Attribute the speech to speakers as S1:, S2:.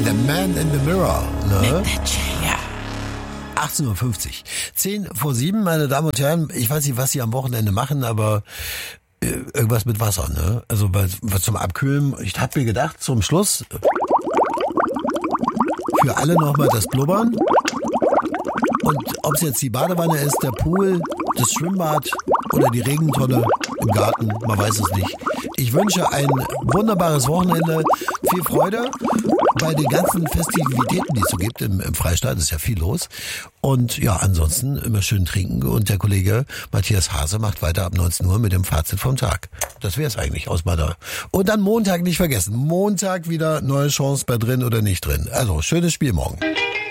S1: The Man in the Mirror. Ne? 18.50 Uhr. 6:50, meine Damen und Herren. Ich weiß nicht, was Sie am Wochenende machen, aber irgendwas mit Wasser, ne? Also was zum Abkühlen. Ich habe mir gedacht, zum Schluss für alle nochmal das Blubbern. Und ob es jetzt die Badewanne ist, der Pool, das Schwimmbad oder die Regentonne im Garten, man weiß es nicht. Ich wünsche ein wunderbares Wochenende, viel Freude bei den ganzen Festivitäten, die es so gibt im Freistaat, ist ja viel los. Und ja, ansonsten immer schön trinken. Und der Kollege Matthias Hase macht weiter ab 19 Uhr mit dem Fazit vom Tag. Das wäre es eigentlich aus meiner. Und dann Montag nicht vergessen. Montag wieder neue Chance bei drin oder nicht drin. Also, schönes Spiel morgen.